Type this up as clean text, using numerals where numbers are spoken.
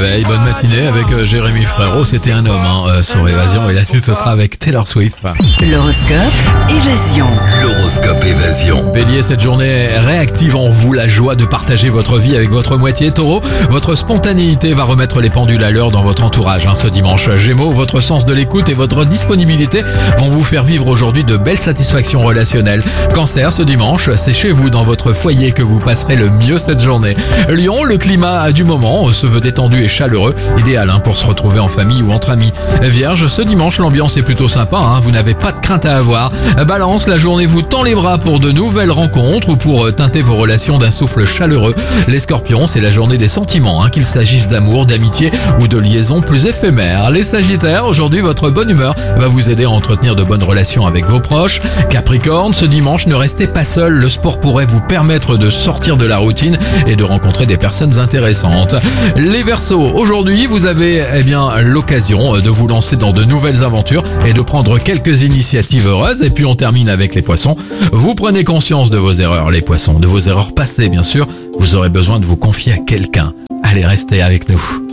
réveil, bonne matinée avec Jérémy Frérot, c'était un homme sur Évasion et la suite ce sera avec Taylor Swift. L'horoscope Évasion. L'horoscope Évasion. Bélier, cette journée réactive en vous la joie de partager votre vie avec votre moitié. Taureau, votre spontanéité va remettre les pendules à l'heure dans votre entourage ce dimanche. Gémeaux, votre sens de l'écoute et votre disponibilité vont vous faire vivre aujourd'hui de belles satisfactions relationnelles. Cancer, ce dimanche, c'est chez vous dans votre foyer que vous passerez le mieux cette journée. Lion, le climat du moment se veut détendu et chaleureux, idéal pour se retrouver en famille ou entre amis. Vierge, ce dimanche, l'ambiance est plutôt sympa, vous n'avez pas de crainte à avoir. Balance, la journée vous tend les bras pour de nouvelles rencontres ou pour teinter vos relations d'un souffle chaleureux. Les Scorpions, c'est la journée des sentiments, qu'il s'agisse d'amour, d'amitié ou de liaisons plus éphémères. Les Sagittaires, aujourd'hui, votre bonne humeur va vous aider à entretenir de bonnes relations avec vos proches. Capricorne, ce dimanche, ne restez pas seul, le sport pourrait vous permettre de sortir de la routine et de rencontrer des personnes intéressantes. Les Verseaux, aujourd'hui, vous avez l'occasion de vous lancer dans de nouvelles aventures et de prendre quelques initiatives heureuses. Et puis on termine avec les Poissons. Vous prenez conscience de vos erreurs, les Poissons, de vos erreurs passées bien sûr. Vous aurez besoin de vous confier à quelqu'un. Allez, restez avec nous.